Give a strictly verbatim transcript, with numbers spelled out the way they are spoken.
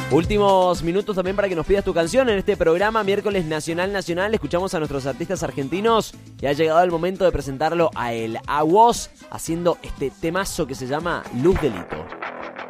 Últimos minutos también para que nos pidas tu canción en este programa Miércoles Nacional Nacional. Escuchamos a nuestros artistas argentinos y ha llegado el momento de presentarlo a él, a vos, haciendo este temazo que se llama Luz Delito.